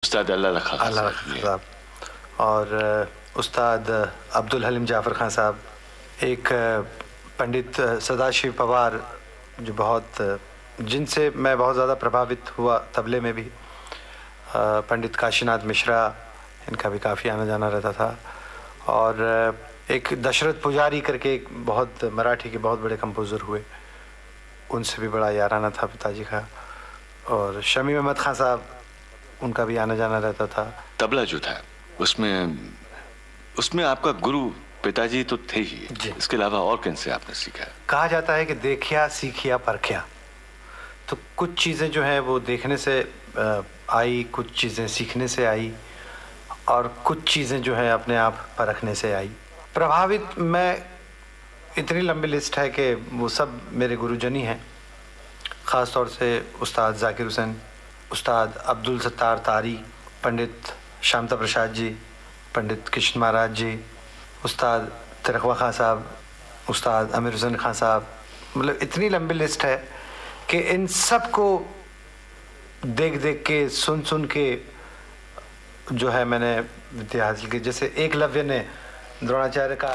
उस्ताद अल्लाह साहब और उस्ताद अब्दुल हलीम जाफ़र खान साहब, एक पंडित सदाशिव पवार जो जिनसे मैं बहुत ज़्यादा प्रभावित हुआ तबले में भी, पंडित काशीनाथ मिश्रा, इनका भी काफ़ी आना जाना रहता था, और एक दशरथ पुजारी करके एक बहुत मराठी के बहुत बड़े कंपोज़र हुए, उनसे भी बड़ा याराना था पिताजी का, और शमी अहमद खान साहब, उनका भी आना जाना रहता था। तबला जो था उसमें आपका गुरु पिताजी तो थे ही, इसके अलावा और किन से आपने सीखा? कहा जाता है कि देखिया सीखिया परखिया, तो कुछ चीज़ें जो हैं वो देखने से आई, कुछ चीज़ें सीखने से आई, और कुछ चीज़ें जो हैं अपने आप परखने से आई। प्रभावित मैं, इतनी लंबी लिस्ट है कि वो सब मेरे गुरुजन ही हैं, ख़ास तौर से उस्ताद जाकिर हुसैन, उस्ताद अब्दुल सत्तार तारी, पंडित शामता प्रसाद जी, पंडित कृष्ण महाराज जी, उस्ताद तिरकवा खान साहब, उस्ताद आमिर हुसैन खान साहब, मतलब इतनी लंबी लिस्ट है कि इन सब को देख के सुन के जो है मैंने विद्या हासिल की। जैसे एकलव्य ने द्रोणाचार्य का।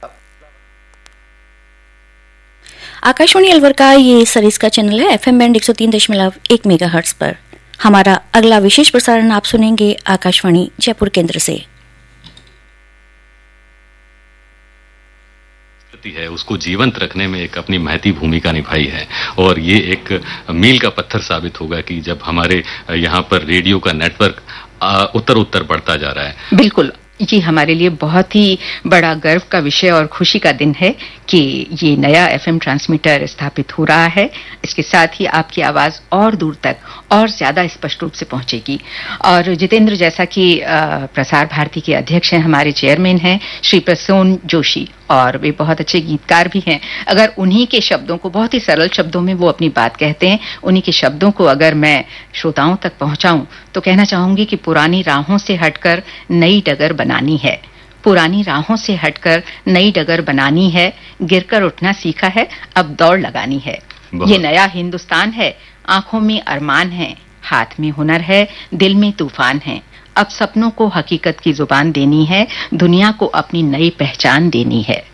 आकाशवाणी अलवर का ये सरीज का चैनल है FM बैंड 103.1 मेगाहर्ट्ज पर। हमारा अगला विशेष प्रसारण आप सुनेंगे आकाशवाणी जयपुर केंद्र से। है उसको जीवंत रखने में एक अपनी महती भूमिका निभाई है, और ये एक मील का पत्थर साबित होगा कि जब हमारे यहाँ पर रेडियो का नेटवर्क उत्तर बढ़ता जा रहा है। बिल्कुल, ये हमारे लिए बहुत ही बड़ा गर्व का विषय और खुशी का दिन है कि ये नया FM ट्रांसमीटर स्थापित हो रहा है। इसके साथ ही आपकी आवाज और दूर तक और ज्यादा स्पष्ट रूप से पहुंचेगी। और जितेंद्र, जैसा कि प्रसार भारती के अध्यक्ष हैं, हमारे चेयरमैन हैं श्री प्रसून जोशी, और वे बहुत अच्छे गीतकार भी हैं। अगर उन्हीं के शब्दों को, बहुत ही सरल शब्दों में वो अपनी बात कहते हैं, उन्हीं के शब्दों को अगर मैं श्रोताओं तक पहुंचाऊं तो कहना चाहूंगी कि पुरानी राहों से हटकर नई डगर बनानी है, पुरानी राहों से हटकर नई डगर बनानी है, गिरकर उठना सीखा है, अब दौड़ लगानी है। ये नया हिंदुस्तान है, आंखों में अरमान है, हाथ में हुनर है, दिल में तूफान है। अब सपनों को हकीकत की जुबान देनी है, दुनिया को अपनी नई पहचान देनी है।